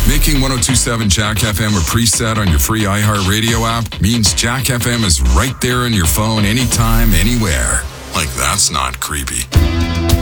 Making 1027 Jack FM a preset on your free iHeartRadio app means Jack FM is right there on your phone anytime, anywhere. Like, that's not creepy.